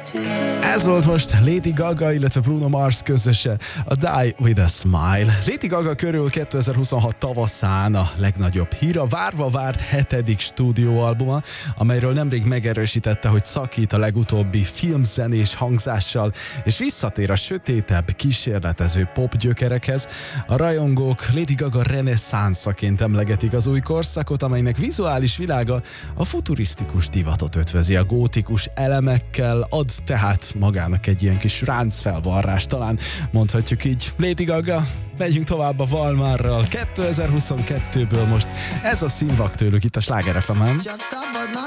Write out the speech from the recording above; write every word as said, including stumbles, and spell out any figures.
Ez volt most Lady Gaga, illetve Bruno Mars közöse, a Die With A Smile. Lady Gaga körül kétezer-huszonhat tavaszán a legnagyobb hír, a várva várt hetedik stúdióalbuma, amelyről nemrég megerősítette, hogy szakít a legutóbbi filmzenés hangzással, és visszatér a sötétebb, kísérletező pop gyökerekhez. A rajongók Lady Gaga reneszánsaként emlegetik az új korszakot, amelynek vizuális világa a futurisztikus divatot ötvözi a gótikus elemekkel, ad tehát magának egy ilyen kis ráncfelvarrást, talán mondhatjuk így. Lady Gaga, megyünk tovább a Valmárral, kétezer-huszonkettőből most ez a színvak tőlük itt a Sláger ef emen.